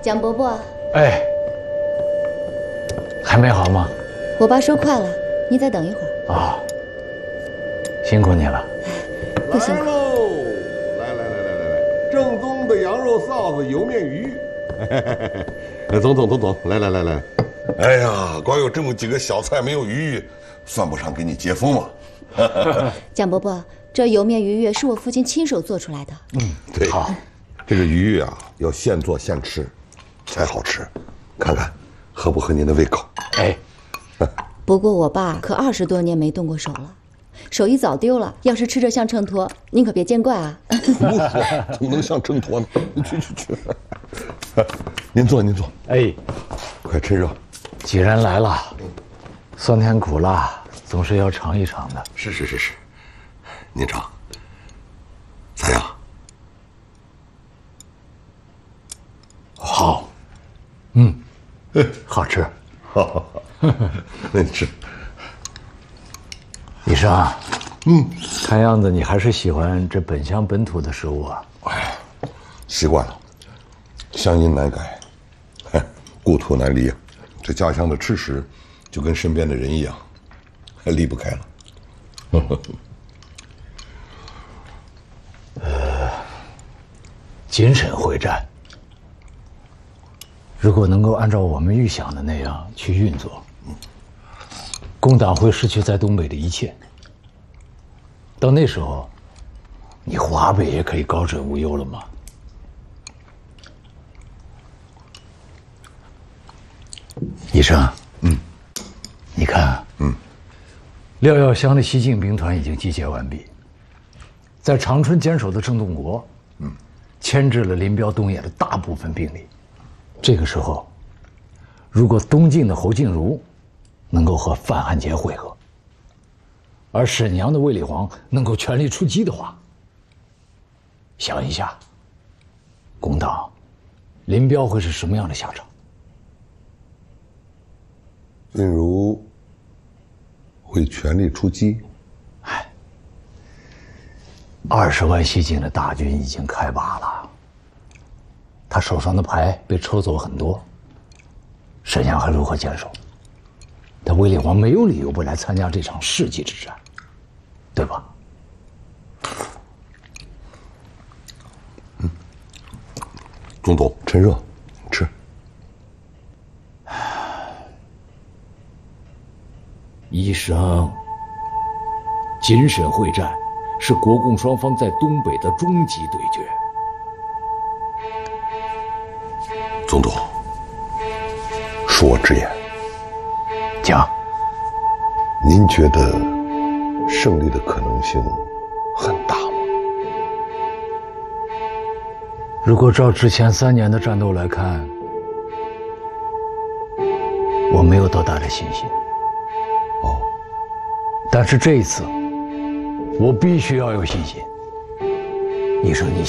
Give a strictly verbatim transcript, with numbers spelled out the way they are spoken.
蒋伯伯， 哎，还没好吗？ 我爸说快了，你再等一会儿。 啊，辛苦你了。 不辛苦。 来喽！来来来来来来，正宗的羊肉臊子、油面鱼。总总总总，来来来来。 哎呀，光有这么几个小菜没有鱼，算不上给你接风嘛。 蒋伯伯，这油面鱼月是我父亲亲手做出来的。 嗯，对，好，这个鱼月啊，要现做现吃，才好吃。看看合不合您的胃口？ 哎， 不过我爸可二十多年没动过手了，手艺早丢了。要是吃着像秤砣，您可别见怪啊。 不说，怎么能像秤砣呢？去去去，您坐您坐。 哎， 快趁热。 既然来了，酸甜苦辣总是要尝一尝的。 是是是是，您尝，咋样？ 好，嗯，好吃。 好，好好，那你吃。 医生，嗯，看样子你还是喜欢这本乡本土的食物啊。 哎，习惯了，乡音难改，故土难离啊。这家乡的吃食，就跟身边的人一样，还离不开了。 呃，谨慎会战。如果能够按照我们预想的那样去运作，工党会失去在东北的一切。到那时候，你华北也可以高枕无忧了吗？医生，嗯，你看，嗯，廖耀湘的西进兵团已经集结完毕，在长春坚守的郑洞国，嗯，牵制了林彪、东野的大部分兵力。这个时候，如果东晋的侯静茹能够和范汉杰会合，而沈阳的卫立煌能够全力出击的话，想一下，工党林彪会是什么样的下场？ 静茹会全力出击。 哎，二十万西进的大军已经开拔了，他手上的牌被抽走很多，沈阳还如何坚守？但卫立煌没有理由不来参加这场世纪之战，对吧？ 嗯，钟总，趁热吃。 医生，谨慎会战是国共双方在东北的终极对决。 总统，恕我直言， 讲， 您觉得胜利的可能性很大吗？ 如果照之前三年的战斗来看，我没有多大的信心。 哦， 但是这一次，我必须要有信心。医生，你